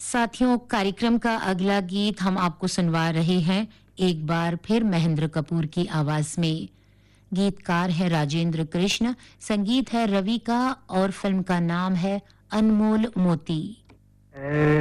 साथियों, कार्यक्रम का अगला गीत हम आपको सुनवा रहे हैं एक बार फिर महेंद्र कपूर की आवाज में। गीतकार है राजेंद्र कृष्ण, संगीत है रवि का और फिल्म का नाम है अनमोल मोती।